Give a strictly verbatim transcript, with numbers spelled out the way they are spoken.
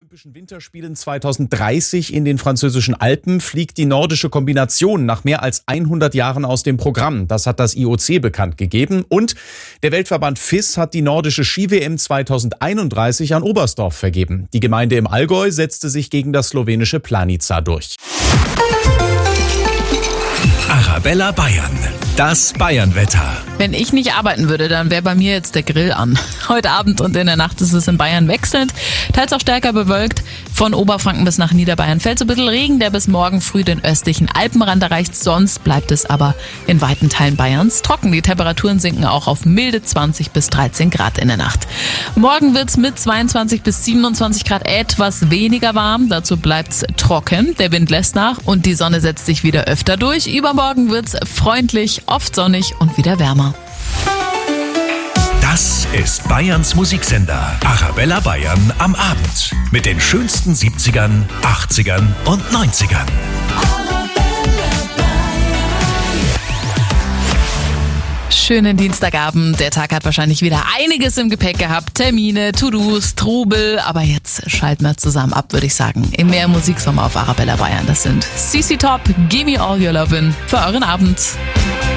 Olympischen Winterspielen zweitausenddreißig in den französischen Alpen fliegt die nordische Kombination nach mehr als hundert Jahren aus dem Programm. Das hat das I O C bekannt gegeben. Und der Weltverband F I S hat die nordische Ski-W M zweitausendeinunddreißig an Oberstdorf vergeben. Die Gemeinde im Allgäu setzte sich gegen das slowenische Planica durch. Arabella Bayern, das Bayernwetter. Wenn ich nicht arbeiten würde, dann wäre bei mir jetzt der Grill an. Heute Abend und in der Nacht ist es in Bayern wechselnd, teils auch stärker bewölkt. Von Oberfranken bis nach Niederbayern fällt so ein bisschen Regen, der bis morgen früh den östlichen Alpenrand erreicht. Sonst bleibt es aber in weiten Teilen Bayerns trocken. Die Temperaturen sinken auch auf milde zwanzig bis dreizehn Grad in der Nacht. Morgen wird es mit zweiundzwanzig bis siebenundzwanzig Grad etwas weniger warm. Dazu bleibt es trocken, der Wind lässt nach und die Sonne setzt sich wieder öfter durch. Übermorgen wird es freundlich, oft sonnig und wieder wärmer. Das ist Bayerns Musiksender Arabella Bayern am Abend. Mit den schönsten siebzigern, achtzigern und neunzigern. Schönen Dienstagabend. Der Tag hat wahrscheinlich wieder einiges im Gepäck gehabt. Termine, To-Dos, Trubel. Aber jetzt schalten wir zusammen ab, würde ich sagen. Im Mehr Musiksommer auf Arabella Bayern. Das sind C C Top, Gimme All Your Lovin' für euren Abend.